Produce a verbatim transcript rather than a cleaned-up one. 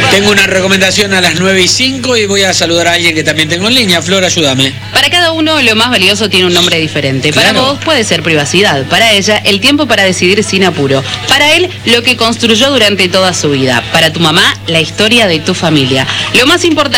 Tengo una recomendación a las nueve y cinco y voy a saludar a alguien que también tengo en línea. Flor, ayúdame. Para cada uno lo más valioso tiene un nombre diferente. Para Claro. vos puede ser privacidad, para ella el tiempo para decidir sin apuro, para él lo que construyó durante toda su vida, para tu mamá la historia de tu familia. Lo más importante